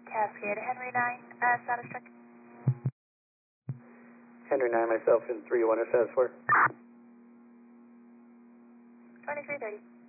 Cascade, Henry 9, status check. Henry 9, myself in 3-1 status 4. 2330.